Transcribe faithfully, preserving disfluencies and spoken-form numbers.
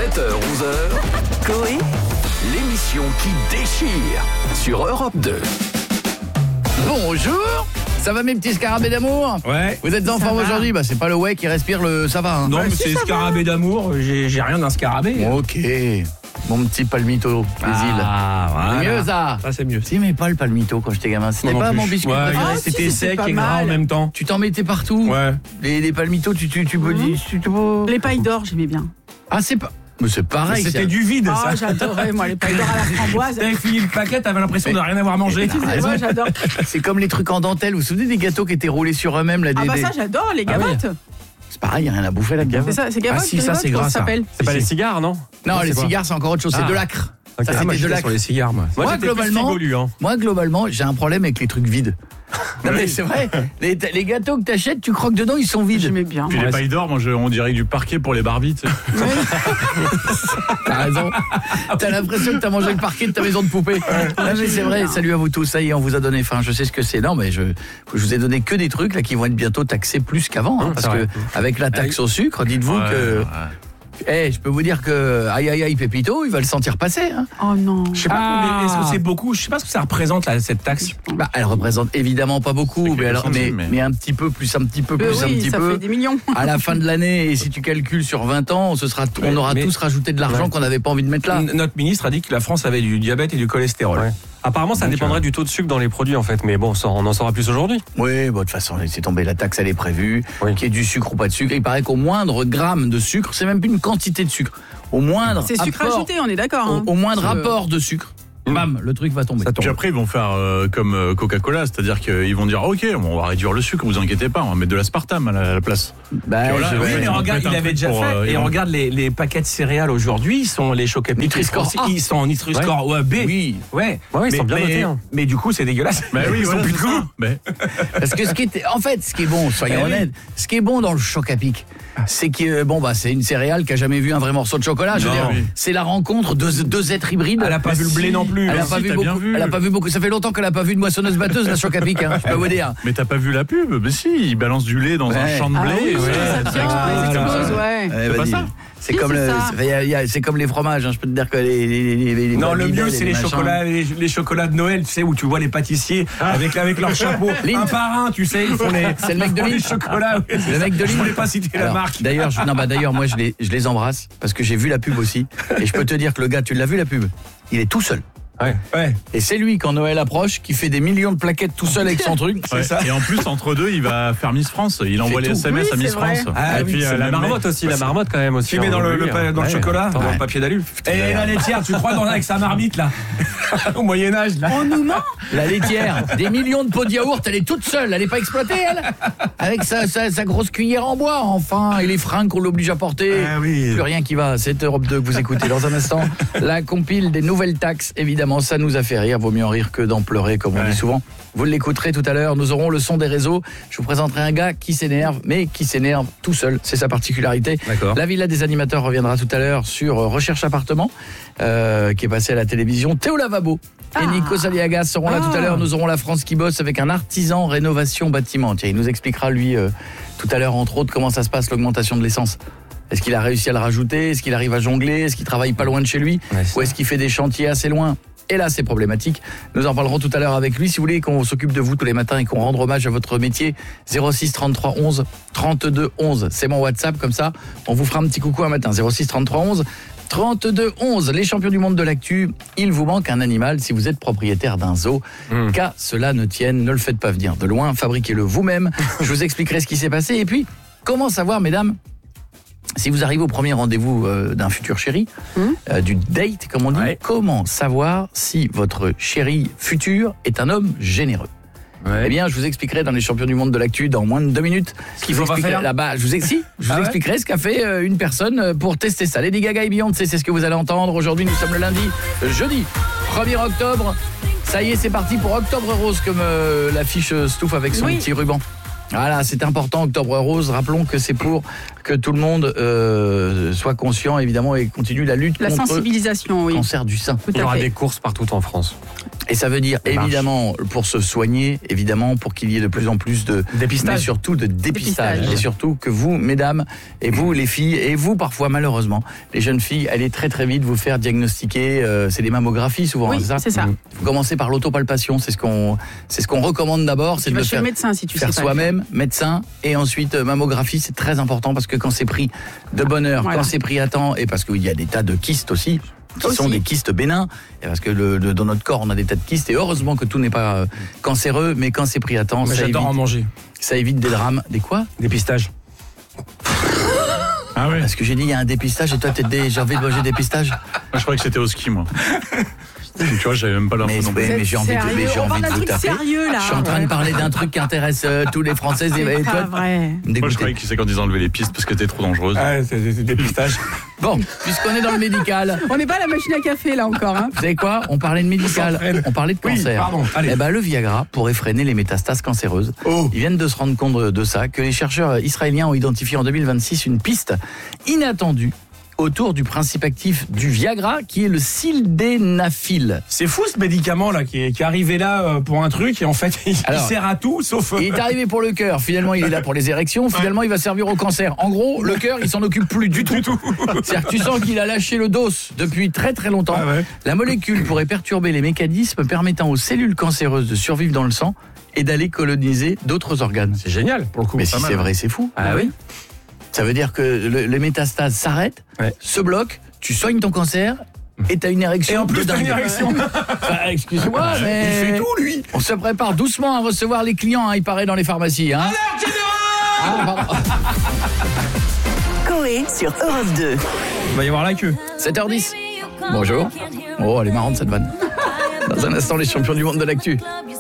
sept heures onze heures, Coé, l'émission qui déchire sur Europe deux. Bonjour, ça va mes petits scarabées d'amour? Ouais. Vous êtes en forme aujourd'hui? Bah c'est pas le ouais qui respire le ça va. Hein. Non, Ouais, mais si, c'est ça scarabée d'amour, j'ai, j'ai rien d'un scarabée. Ok, mon petit palmito des îles. Ah, voilà. C'est mieux ça. Ça c'est mieux. Tu n'aimais pas le palmito quand j'étais gamin? C'était Moi non pas plus. mon biscuit Ouais, préféré. Ah, c'était si, c'était sec pas et gras mal. en même temps. Tu t'en mettais partout. Ouais. Les, les palmitos, tu tu tu peux Mhm. tu, tu peux- Les pailles d'or, j'aimais bien. Ah c'est pas. Mais c'est pareil. C'était ça. du vide, Ah, ça. j'adorais, moi, les pailles d'or à la framboise. T'avais fini le paquet, t'avais l'impression de rien avoir mangé. T'as raison. Moi, j'adore. C'est comme les trucs en dentelle. Vous vous souvenez des gâteaux qui étaient roulés sur eux-mêmes là, Ah des- bah des- ça, j'adore, les Ah oui. gavottes. C'est pareil, y a rien à bouffer la gavotte. C'est ça, c'est gavotte. Ah si, ça, c'est gras, ça ça. s'appelle. C'est pas les cigares, non? Non, les c'est quoi cigares c'est encore autre chose. C'est Ah. de l'acre. Ok. Ça Ah, c'était moi, de j'étais l'acre. sur les cigares, moi. Moi, j'étais plus globalement, frigolu, hein. moi, globalement, j'ai un problème avec les trucs vides. Non, mais c'est vrai. Les, les gâteaux que t'achètes, tu croques dedans, ils sont vides. J'aimais bien. Puis moi. les pailles d'or, moi, je- on dirait du parquet pour les Barbies. Tu sais. T'as raison. T'as l'impression que t'as mangé le parquet de ta maison de poupée. Non, mais c'est vrai. Salut à vous tous. Ça y est, on vous a donné faim. Je sais ce que c'est. Non, mais je, je vous ai donné que des trucs là qui vont être bientôt taxés plus qu'avant. Hein, Mmh, parce c'est que vrai. avec la taxe au sucre, dites-vous Ouais, que. ouais. Eh, je peux vous dire que aïe aïe aïe Pépito, il va le sentir passer. Hein. Oh non. Je sais pas, Ah. mais est-ce que c'est beaucoup? Je sais pas ce que ça représente, là, cette taxe. Bah, elle représente évidemment pas beaucoup, C'est mais, alors, mais, centimes, mais- mais un petit peu plus, un petit peu plus, Euh, un oui, petit ça peu. fait des millions. À la fin de l'année, et si tu calcules sur vingt ans, ce sera, on Ouais, aura mais- tous rajouté de l'argent Ouais. qu'on n'avait pas envie de mettre là. N- Notre ministre a dit que la France avait du diabète et du cholestérol. Ouais. Apparemment, ça Donc, dépendrait euh, du taux de sucre dans les produits, en fait. Mais bon, ça, on en saura plus aujourd'hui. Oui, bon, de toute façon, laissez tomber, la taxe, elle est prévue, Oui. qu'il y ait du sucre ou pas de sucre. Il paraît qu'au moindre gramme de sucre, c'est même plus une quantité de sucre, au moindre C'est sucre apport, ajouté, on est d'accord. au, hein. au moindre Parce que- rapport de sucre, bam, le truc va tomber. Ça tombe. Puis après, ils vont faire euh, comme euh, Coca-Cola, c'est-à-dire qu'ils vont dire ok, bon, on va réduire le sucre, vous inquiétez pas, on va mettre de l'aspartame à la, à la place. Bah, Voilà, je- oui, Oui, ils mais vont regarde, mettre il un avait truc déjà pour, fait. euh, et ils vont- regarde les, les paquets de céréales aujourd'hui, ils sont les Chocapic. Nutri-Score A. Ils sont en Nutri-Score ouais, B. Oui. Ouais. Ouais, ils sont bien mais, notés, hein. mais du coup, c'est dégueulasse. Bah oui, ils voilà, sont plus c'est de goût. ça. Mais- Parce que ce qui est, en fait, ce qui est bon, soyons Eh oui. honnêtes, ce qui est bon dans le choc à pic, c'est que bon bah c'est une céréale qui a jamais vu un vrai morceau de chocolat. Je veux Non, dire, oui. c'est la rencontre de deux êtres hybrides. Elle a pas vu le blé non plus. Elle a Mais pas si, vu t'as bien beaucoup. vu. Elle a pas vu beaucoup. Ça fait longtemps qu'elle a pas vu de moissonneuse batteuse la choc à pic. Hein, je peux vous dire. Mais t'as pas vu la pub? Mais si, ils balancent du lait dans un Ouais. champ de Ah blé. oui, et oui, ouais, ça ça vient, explose ça comme ça. explose, ouais. Ouais, pas vas-y. ça C'est Si, comme c'est le, ça. c'est- y a- y a- c'est comme les fromages. Hein, je peux te dire que les, les, les, les Non, le Babybel mieux, et c'est les machins. chocolats, les, les chocolats de Noël, tu sais, où tu vois les pâtissiers avec, avec leur chapeau. Lindt. Un par un, tu sais, ils font les, C'est le mec de ils font les Lindt. chocolats. ouais, c'est Le ça. mec de Je voulais Lindt. pas citer la Alors, marque. D'ailleurs, je, non, bah, d'ailleurs, moi, je les, je les embrasse parce que j'ai vu la pub aussi. Et je peux te dire que le gars, tu l'as vu la pub? Il est tout seul. Ouais. Ouais. Et c'est lui, quand Noël approche, qui fait des millions de plaquettes tout seul avec son truc. Ouais. C'est ça. Et en plus, entre deux, il va faire Miss France. Il envoie les tout. S M S Oui, à Miss c'est vrai. France. Ah et oui, puis, C'est euh, la le marmotte mec- aussi, la marmotte quand même aussi. Tu mets dans le, le, pa- dans le Ouais. chocolat, Attends, dans ouais. le papier d'alu. Et la laitière, tu crois dans, avec sa marmite là au Moyen-Âge là. On nous ment. La laitière, des millions de pots de yaourt, elle est toute seule, elle n'est pas exploitée, elle. Avec sa, sa, sa grosse cuillère en bois, enfin, et les fringues qu'on l'oblige à porter. Ah oui. Plus rien qui va. C'est Europe deux que vous écoutez. Dans un instant, la compile des nouvelles taxes. Évidemment, ça nous a fait rire. Vaut mieux en rire que d'en pleurer, comme on Ouais. dit souvent. Vous l'écouterez tout à l'heure. Nous aurons le son des réseaux. Je vous présenterai un gars qui s'énerve, mais qui s'énerve tout seul. C'est sa particularité. D'accord. La Villa des animateurs reviendra tout à l'heure sur euh, Recherche appartement, euh, qui est passé à la télévision. Théo Lavabo et Ah. Nico Saliagas seront là Ah. tout à l'heure. Nous aurons la France qui bosse avec un artisan rénovation bâtiment. Tiens, il nous expliquera lui euh, tout à l'heure entre autres comment ça se passe l'augmentation de l'essence. Est-ce qu'il a réussi à le rajouter? Est-ce qu'il arrive à jongler? Est-ce qu'il travaille pas loin de chez lui? Ouais, c'est Ou est-ce qu'il fait des chantiers assez loin? Et là, c'est problématique. Nous en parlerons tout à l'heure avec lui. Si vous voulez qu'on s'occupe de vous tous les matins et qu'on rende hommage à votre métier, zéro six trente-trois onze trente-deux onze. C'est mon WhatsApp, comme ça, on vous fera un petit coucou un matin. zéro six trente-trois onze trente-deux onze. Les champions du monde de l'actu, il vous manque un animal si vous êtes propriétaire d'un zoo. Mmh. Qu'à cela ne tienne, ne le faites pas venir de loin, fabriquez-le vous-même. Je vous expliquerai ce qui s'est passé. Et puis, comment savoir, mesdames, si vous arrivez au premier rendez-vous euh, d'un futur chéri, Mmh. euh, du date, comme on dit, Ouais. comment savoir si votre chéri futur est un homme généreux? Eh bien, je vous expliquerai dans les champions du monde de l'actu dans moins de deux minutes. Ce qu'il faut pas faire. Là-bas, je vous, ex- si, je vous Ah ouais expliquerai ce qu'a fait euh, une personne euh, pour tester ça. Lady Gaga et Beyoncé, c'est ce que vous allez entendre. Aujourd'hui, nous sommes le lundi, euh, jeudi, premier octobre. Ça y est, c'est parti pour Octobre Rose, comme euh, l'affiche euh, Stouff avec son Oui. petit ruban. Voilà, c'est important, Octobre Rose. Rappelons que c'est pour que tout le monde euh, soit conscient, évidemment, et continue la lutte La contre sensibilisation, le oui. cancer du sein. Tout Il y à aura fait. des courses partout en France. Et ça veut dire, Ça marche. évidemment, pour se soigner, évidemment, pour qu'il y ait de plus en plus de Dépistage. mais surtout de dépistage. Dépistage. Et surtout que vous, mesdames, et vous, les filles, et vous, parfois, malheureusement, les jeunes filles, allez très très vite vous faire diagnostiquer, euh, c'est des mammographies souvent, Oui, c'est ça c'est ça. Faut commencer par l'autopalpation, c'est ce qu'on c'est ce qu'on recommande d'abord, c'est Tu de vas le chez faire, le médecin si tu faire sais pas. soi-même, médecin, et ensuite euh, mammographie, c'est très important parce que quand c'est pris de bonne heure, Voilà. quand c'est pris à temps, et parce qu'il y a des tas de kystes aussi, qui Aussi. sont des kystes bénins, et parce que le, le- dans notre corps on a des tas de kystes, et heureusement que tout n'est pas euh, cancéreux, mais quand c'est pris à temps, Mais ça évite, j'adore en manger. ça évite des drames. Des quoi? Dépistage. Ah ouais. Parce que j'ai dit il y a un dépistage, et toi t'es des... j'ai envie de manger des dépistages. Moi, je croyais que c'était au ski, moi. Tu vois, j'avais même pas l'info Mais, non plus. mais, mais j'ai envie de, Sérieux, mais j'ai on envie parle de d'un vous truc taper. sérieux, là. Je suis en train de Ouais. parler d'un truc qui intéresse euh, tous les Français, et, et C'est toi, pas vrai. me Moi, je dégoûter. croyais que c'est quand ils enlevaient les pistes parce que t'es trop dangereuse. Ah, c'est c'est dépistage. Bon, puisqu'on est dans le médical, On n'est pas à la machine à café là encore. Hein. vous savez quoi? On parlait de médical, s'entraîne. on parlait de Oui, cancer. pardon, allez. Eh ben, le Viagra pourrait freiner les métastases cancéreuses. Oh. Ils viennent de se rendre compte de ça, que les chercheurs israéliens ont identifié en deux mille vingt-six une piste inattendue autour du principe actif du Viagra, qui est le sildenafil. C'est fou ce médicament là qui est, qui est arrivé là euh, pour un truc et en fait il, il Alors, sert à tout sauf. euh, Il est arrivé pour le cœur, finalement il est là pour les érections, finalement il va servir au cancer. En gros, le cœur il s'en occupe plus du tout. C'est-à-dire que tu sens qu'il a lâché le dos depuis très très longtemps. Ah ouais. La molécule pourrait perturber les mécanismes permettant aux cellules cancéreuses de survivre dans le sang et d'aller coloniser d'autres organes. C'est génial pour le coup. Mais pas si mal, c'est hein. vrai, c'est fou. Ah oui. Ça veut dire que le- les métastases s'arrêtent, Ouais. se bloquent, tu soignes ton cancer et t'as une érection. Et en plus de t'as une dingue. érection. Enfin, excuse-moi, mais Il fait tout lui. on se prépare doucement à recevoir les clients, hein, il paraît, dans les pharmacies. Hein. Ah, pardon. Coé sur Europe deux. Il va y avoir la queue. sept heures dix. Bonjour. Oh, elle est marrante cette vanne. Dans un instant, les champions du monde de l'actu.